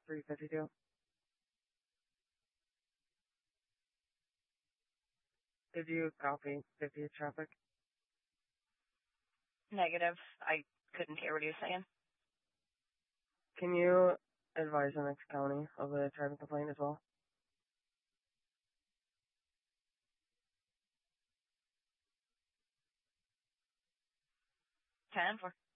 352. Did you copy 50th traffic? Negative. I couldn't hear what he was saying. Can you advise the next county of the traffic complaint as well? 10 for.